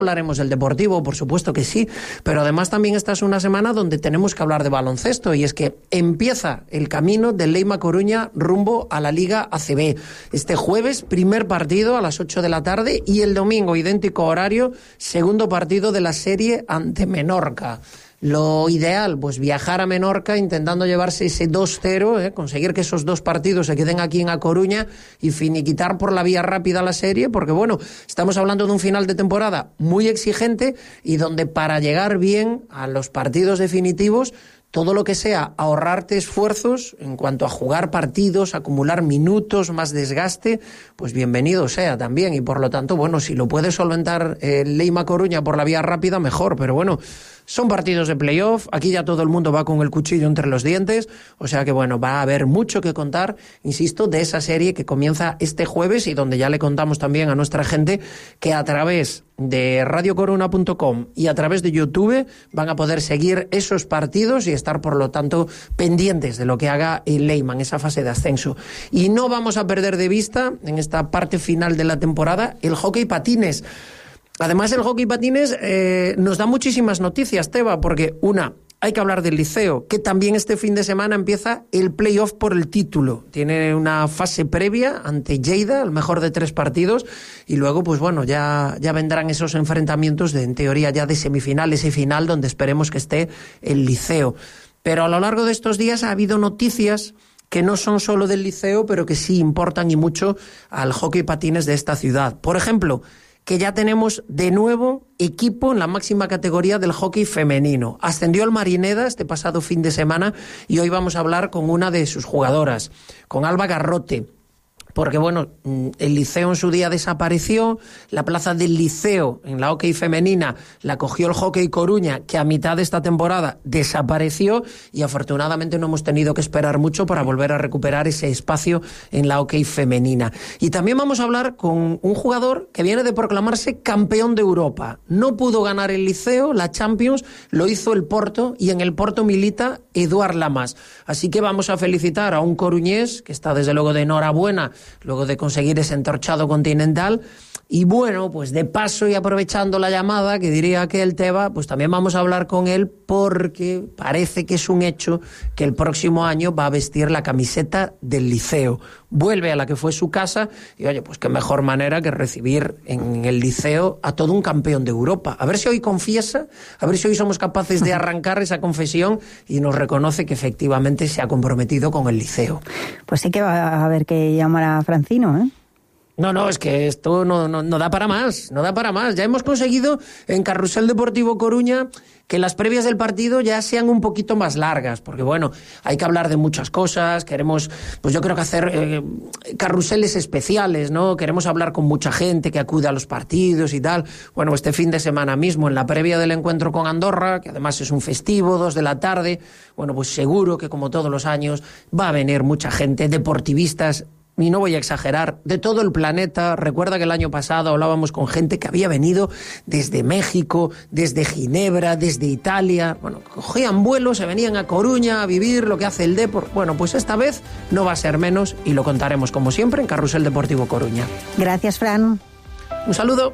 Hablaremos del Deportivo, por supuesto que sí, pero además también esta es una semana donde tenemos que hablar de baloncesto, y es que empieza el camino del Leima Coruña rumbo a la Liga ACB. Este jueves, primer partido a las 8 de la tarde, y el domingo, idéntico horario, segundo partido de la serie ante Menorca. Lo ideal, pues viajar a Menorca intentando llevarse ese 2-0, conseguir que esos dos partidos se queden aquí en A Coruña y finiquitar por la vía rápida la serie, porque bueno, estamos hablando de un final de temporada muy exigente y donde para llegar bien a los partidos definitivos, todo lo que sea ahorrarte esfuerzos en cuanto a jugar partidos, acumular minutos, más desgaste, pues bienvenido sea también. Y por lo tanto, bueno, si lo puede solventar el Leima Coruña por la vía rápida, mejor. Pero bueno, son partidos de playoff, aquí ya todo el mundo va con el cuchillo entre los dientes, o sea que bueno, va a haber mucho que contar, insisto, de esa serie que comienza este jueves y donde ya le contamos también a nuestra gente que a través de radiocoruna.com y a través de YouTube van a poder seguir esos partidos y estar, por lo tanto, pendientes de lo que haga el Leima en esa fase de ascenso. Y no vamos a perder de vista, en esta parte final de la temporada, el hockey patines. Además, el hockey patines nos da muchísimas noticias, Teba, porque hay que hablar del Liceo, que también este fin de semana empieza el playoff por el título. Tiene una fase previa ante Lleida, el mejor de 3 partidos, y luego, pues bueno, ya vendrán esos enfrentamientos en teoría ya de semifinales y final, donde esperemos que esté el Liceo. Pero a lo largo de estos días ha habido noticias que no son solo del Liceo, pero que sí importan y mucho al hockey patines de esta ciudad. Por ejemplo, que ya tenemos de nuevo equipo en la máxima categoría del hockey femenino. Ascendió el Marineda este pasado fin de semana y hoy vamos a hablar con una de sus jugadoras, con Alba Garrote. Porque, bueno, el Liceo en su día desapareció, la plaza del Liceo en la hockey femenina la cogió el Hockey Coruña, que a mitad de esta temporada desapareció, y afortunadamente no hemos tenido que esperar mucho para volver a recuperar ese espacio en la hockey femenina. Y también vamos a hablar con un jugador que viene de proclamarse campeón de Europa. No pudo ganar el Liceo, la Champions, lo hizo el Porto, y en el Porto milita Eduard Lamas. Así que vamos a felicitar a un coruñés que está desde luego de enhorabuena luego de conseguir ese entorchado continental. Y bueno, pues de paso y aprovechando la llamada, que diría que el Teba, pues también vamos a hablar con él, porque parece que es un hecho que el próximo año va a vestir la camiseta del Liceo. Vuelve a la que fue su casa y oye, pues qué mejor manera que recibir en el Liceo a todo un campeón de Europa. A ver si hoy confiesa, a ver si hoy somos capaces de arrancar esa confesión y nos reconoce que efectivamente se ha comprometido con el Liceo. Pues sí que va a haber que llamar a Francino, ¿eh? No, es que esto no da para más, no da para más. Ya hemos conseguido en Carrusel Deportivo Coruña que las previas del partido ya sean un poquito más largas, porque bueno, hay que hablar de muchas cosas, queremos, pues yo creo que hacer carruseles especiales, ¿no? Queremos hablar con mucha gente que acude a los partidos y tal. Bueno, este fin de semana mismo, en la previa del encuentro con Andorra, que además es un festivo, 2 de la tarde, bueno, pues seguro que como todos los años va a venir mucha gente, deportivistas, y no voy a exagerar, de todo el planeta. Recuerda que el año pasado hablábamos con gente que había venido desde México, desde Ginebra, desde Italia. Bueno, cogían vuelos, se venían a Coruña a vivir lo que hace el Depor. Bueno, pues esta vez no va a ser menos y lo contaremos como siempre en Carrusel Deportivo Coruña. Gracias, Fran. Un saludo.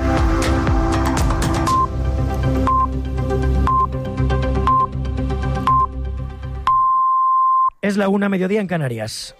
Es la 1:00 en Canarias.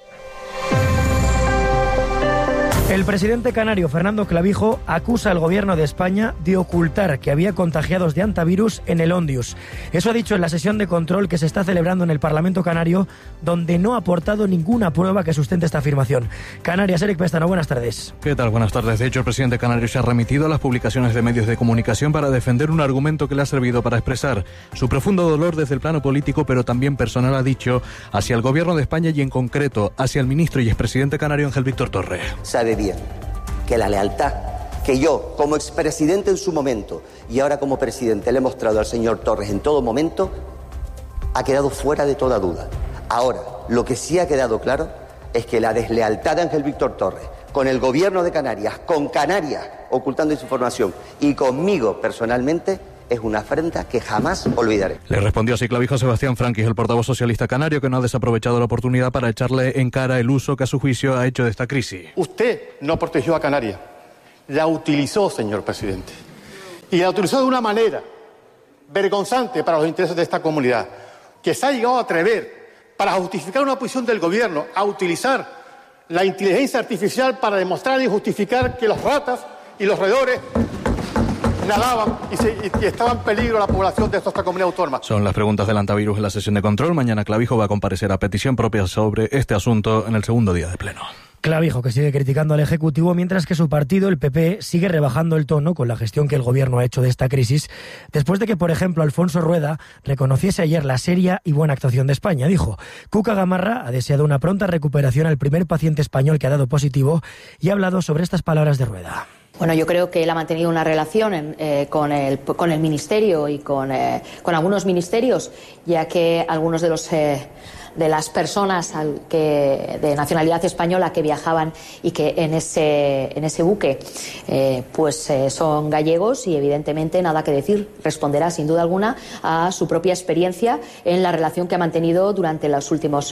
El presidente canario Fernando Clavijo acusa al gobierno de España de ocultar que había contagiados de hantavirus en el Ondius. Eso ha dicho en la sesión de control que se está celebrando en el Parlamento canario, donde no ha aportado ninguna prueba que sustente esta afirmación. Canarias, Eric Pestano, buenas tardes. ¿Qué tal? Buenas tardes. De hecho, el presidente canario se ha remitido a las publicaciones de medios de comunicación para defender un argumento que le ha servido para expresar su profundo dolor desde el plano político, pero también personal, ha dicho, hacia el gobierno de España y en concreto hacia el ministro y expresidente canario Ángel Víctor Torre. Sabe bien que la lealtad que yo, como expresidente en su momento y ahora como presidente, le he mostrado al señor Torres en todo momento, ha quedado fuera de toda duda. Ahora, lo que sí ha quedado claro es que la deslealtad de Ángel Víctor Torres con el gobierno de Canarias, con Canarias ocultando esa información y conmigo personalmente, es una afrenta que jamás olvidaré. Le respondió así Clavijo a Sebastián Franquis, el portavoz socialista canario, que no ha desaprovechado la oportunidad para echarle en cara el uso que a su juicio ha hecho de esta crisis. Usted no protegió a Canarias, la utilizó, señor presidente. y la utilizó de una manera vergonzante para los intereses de esta comunidad, que se ha llegado a atrever, para justificar una posición del gobierno, a utilizar la inteligencia artificial para demostrar y justificar que los ratas y los roedores nadaban y estaba en peligro la población de esta comunidad autónoma. Son las preguntas del antivirus en la sesión de control. Mañana Clavijo va a comparecer a petición propia sobre este asunto en el segundo día de pleno. Clavijo, que sigue criticando al Ejecutivo, mientras que su partido, el PP, sigue rebajando el tono con la gestión que el Gobierno ha hecho de esta crisis, después de que, por ejemplo, Alfonso Rueda reconociese ayer la seria y buena actuación de España. Dijo: Cuca Gamarra ha deseado una pronta recuperación al primer paciente español que ha dado positivo y ha hablado sobre estas palabras de Rueda. Bueno, yo creo que él ha mantenido una relación con el Ministerio y con algunos ministerios, ya que algunos de las personas de nacionalidad española que viajaban y que en ese buque son gallegos, y evidentemente nada que decir, responderá sin duda alguna a su propia experiencia en la relación que ha mantenido durante las últimas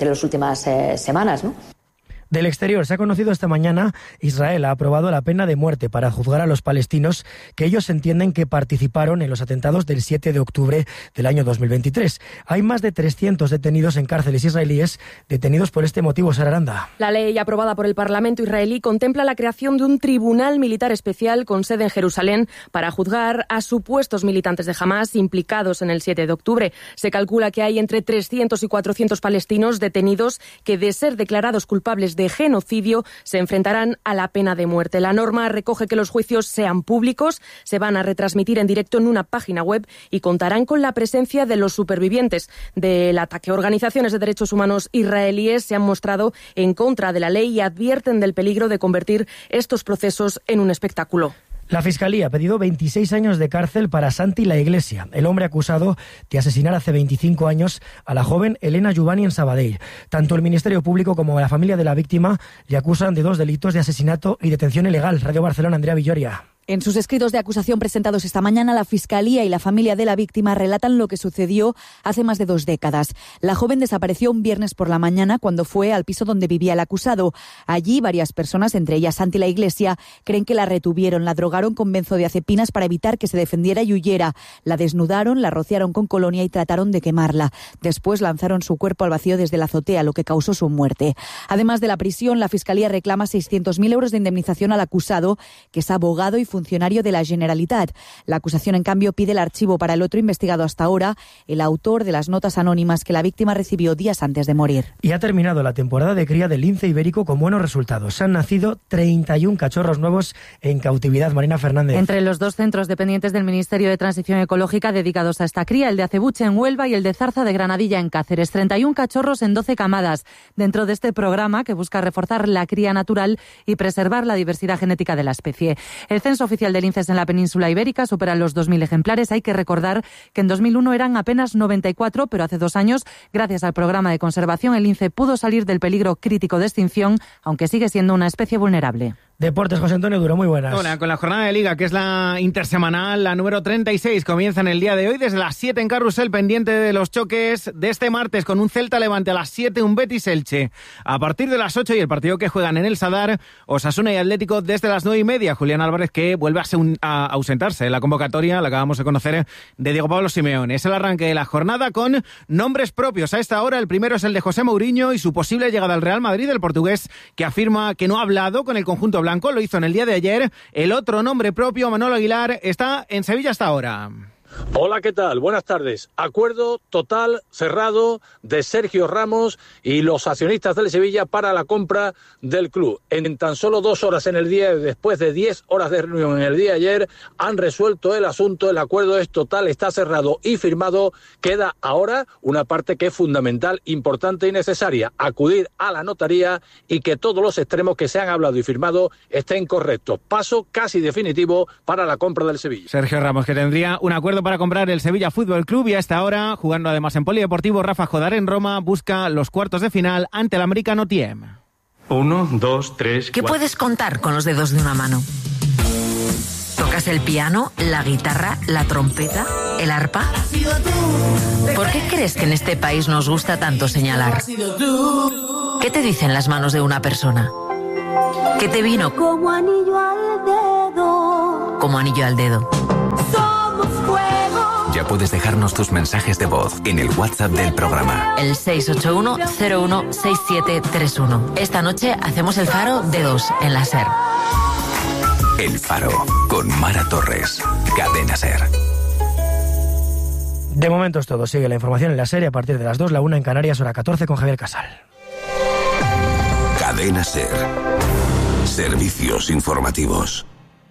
semanas, ¿no? Del exterior, se ha conocido esta mañana, Israel ha aprobado la pena de muerte para juzgar a los palestinos que ellos entienden que participaron en los atentados del 7 de octubre del año 2023. Hay más de 300 detenidos en cárceles israelíes, detenidos por este motivo. Sara Aranda. La ley aprobada por el Parlamento israelí contempla la creación de un tribunal militar especial con sede en Jerusalén para juzgar a supuestos militantes de Hamás implicados en el 7 de octubre. Se calcula que hay entre 300 y 400 palestinos detenidos que, de ser declarados culpables de genocidio, se enfrentarán a la pena de muerte. La norma recoge que los juicios sean públicos, se van a retransmitir en directo en una página web y contarán con la presencia de los supervivientes del ataque. Organizaciones de derechos humanos israelíes se han mostrado en contra de la ley y advierten del peligro de convertir estos procesos en un espectáculo. La Fiscalía ha pedido 26 años de cárcel para Santi La Iglesia, el hombre acusado de asesinar hace 25 años a la joven Elena Juvani en Sabadell. Tanto el Ministerio Público como la familia de la víctima le acusan de 2 delitos de asesinato y detención ilegal. Radio Barcelona, Andrea Villoria. En sus escritos de acusación presentados esta mañana, la Fiscalía y la familia de la víctima relatan lo que sucedió hace más de 2 décadas. La joven desapareció un viernes por la mañana cuando fue al piso donde vivía el acusado. Allí varias personas, entre ellas Santi La Iglesia, creen que la retuvieron, la drogaron con benzodiazepinas para evitar que se defendiera y huyera. La desnudaron, la rociaron con colonia y trataron de quemarla. Después lanzaron su cuerpo al vacío desde la azotea, lo que causó su muerte. Además de la prisión, la Fiscalía reclama 600.000 euros de indemnización al acusado, que es abogado y funcionario de la Generalitat. La acusación, en cambio, pide el archivo para el otro investigado hasta ahora, el autor de las notas anónimas que la víctima recibió días antes de morir. Y ha terminado la temporada de cría del lince ibérico con buenos resultados. Han nacido 31 cachorros nuevos en cautividad. Marina Fernández. Entre los 2 centros dependientes del Ministerio de Transición Ecológica dedicados a esta cría, el de Acebuche en Huelva y el de Zarza de Granadilla en Cáceres. 31 cachorros en 12 camadas, dentro de este programa que busca reforzar la cría natural y preservar la diversidad genética de la especie. El censo oficial de linces en la península ibérica supera los 2.000 ejemplares. Hay que recordar que en 2001 eran apenas 94, pero hace 2 años, gracias al programa de conservación, el lince pudo salir del peligro crítico de extinción, aunque sigue siendo una especie vulnerable. Deportes, José Antonio Duro, muy buenas. Hola, con la jornada de Liga, que es la intersemanal, la número 36, comienza en el día de hoy desde las 7 en Carrusel, pendiente de los choques de este martes, con un Celta Levante a las 7, un Betis Elche a partir de las 8 y el partido que juegan en el Sadar, Osasuna y Atlético desde las 9:30. Julián Álvarez, que vuelve a ausentarse en la convocatoria, la acabamos de conocer, de Diego Pablo Simeone. Es el arranque de la jornada con nombres propios. A esta hora, el primero es el de José Mourinho y su posible llegada al Real Madrid, el portugués, que afirma que no ha hablado con el conjunto blanco. Lo hizo en el día de ayer. El otro nombre propio, Manolo Aguilar, está en Sevilla hasta ahora. Hola, ¿qué tal? Buenas tardes. Acuerdo total, cerrado, de Sergio Ramos y los accionistas del Sevilla para la compra del club. En tan solo 2 horas en el día, después de 10 horas de reunión en el día de ayer, han resuelto el asunto. El acuerdo es total, está cerrado y firmado. Queda ahora una parte que es fundamental, importante y necesaria: acudir a la notaría y que todos los extremos que se han hablado y firmado estén correctos. Paso casi definitivo para la compra del Sevilla. Sergio Ramos, que tendría un acuerdo para comprar el Sevilla Fútbol Club, y a esta hora, jugando además en Polideportivo, Rafa Jodar en Roma busca los cuartos de final ante el americano Tiem. 1, 2, 3, 4. ¿Qué puedes contar con los dedos de una mano? ¿Tocas el piano, la guitarra, la trompeta, el arpa? ¿Por qué crees que en este país nos gusta tanto señalar? ¿Qué te dicen las manos de una persona? ¿Qué te vino? Como anillo al dedo. Como anillo al dedo. Ya puedes dejarnos tus mensajes de voz en el WhatsApp del programa. El 681-016731. Esta noche hacemos el Faro de 2 en la SER. El Faro, con Mara Torres. Cadena SER. De momento es todo. Sigue la información en la serie a partir de las 2, la 1 en Canarias, hora 14 con Javier Casal. Cadena SER. Servicios informativos.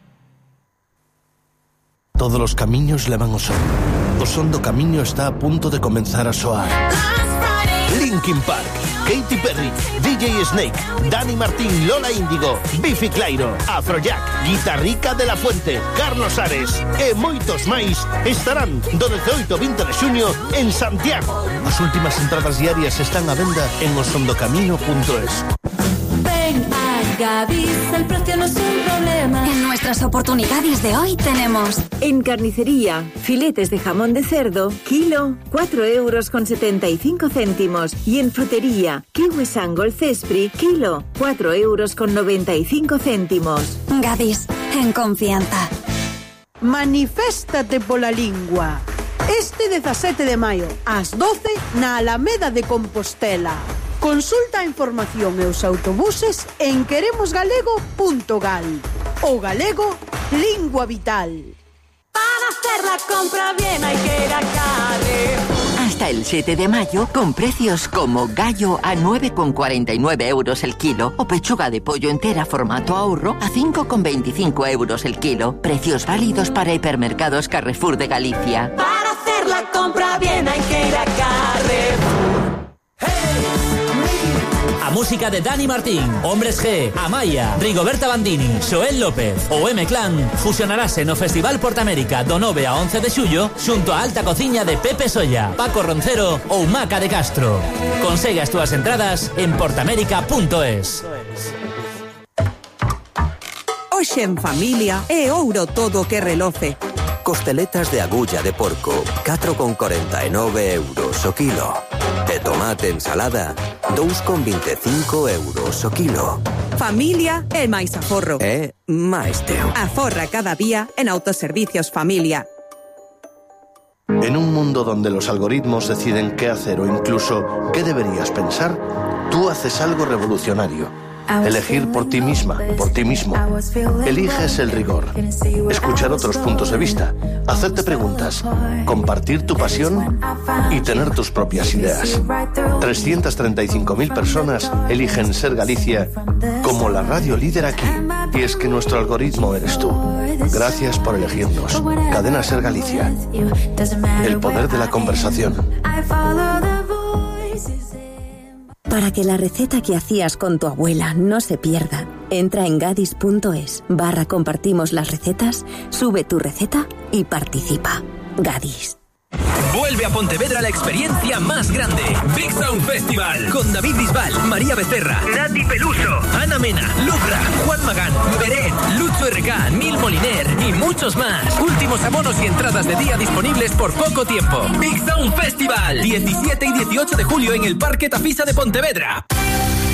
Todos los camiños levan ao sol. O son do camiño está a punto de comenzar a soar. Linkin Park, Katy Perry, DJ Snake, Dani Martín, Lola Índigo, Bifi Clyro, Afrojack, Guitarrica de la Fuente, Carlos Ares e moitos máis estarán do 18 ao 20 de xuño en Santiago. As últimas entradas diarias están á venda en osondocamino.es. Ven a Gadis, el precio no es un problema. En nuestras oportunidades de hoy tenemos en carnicería, filetes de jamón de cerdo, kilo, 4,75 €. Y en frutería, kiwis Angol Cespri, kilo, 4,95 €. Gadis, en confianza. Maniféstate pola lingua. Este 17 de maio, ás 12, na Alameda de Compostela. Consulta a información e os autobuses en queremosgalego.gal. O galego, lingua vital. Para hacer la compra bien hay que ir a Carrefour. Hasta el 7 de mayo, con precios como gallo a 9,49 € el kilo o pechuga de pollo entera formato ahorro a 5,25 € el kilo. Precios válidos para hipermercados Carrefour de Galicia. Para hacer la compra bien hay que ir a Carrefour. A música de Dani Martín, Hombres G, Amaya, Rigoberta Bandini, Xoel López ou M-Clan fusionarase no Festival Portamérica do 9 a 11 de xullo xunto a alta cociña de Pepe Solla, Paco Roncero ou Maca de Castro. Consegue as túas entradas en portamérica.es. Hoxe en familia é ouro todo que reloce. Costeletas de agulla de porco, 4,49 € o kilo. E tomate ensalada, 2,25 € o kilo. Familia é máis aforro. É máis teo. Aforra cada día en Autoservicios Familia. En un mundo donde los algoritmos deciden qué hacer o incluso qué deberías pensar, tú haces algo revolucionario. Elegir por ti misma, por ti mismo. Eliges el rigor. Escuchar otros puntos de vista. Hacerte preguntas. Compartir tu pasión y tener tus propias ideas. 335.000 personas eligen Ser Galicia como la radio líder aquí. Y es que nuestro algoritmo eres tú. Gracias por elegirnos. Cadena Ser Galicia. El poder de la conversación. Para que la receta que hacías con tu abuela no se pierda, entra en gadis.es/compartimos las recetas, sube tu receta y participa. Gadis. Vuelve a Pontevedra la experiencia más grande. Big Sound Festival. Con David Bisbal, María Becerra, Nati Peluso, Ana Mena, Lucra, Juan Magán, Beret, Lucho RK, Nil Moliner y muchos más. Últimos abonos y entradas de día disponibles por poco tiempo. Big Sound Festival. 17 y 18 de julio en el Parque Tafisa de Pontevedra.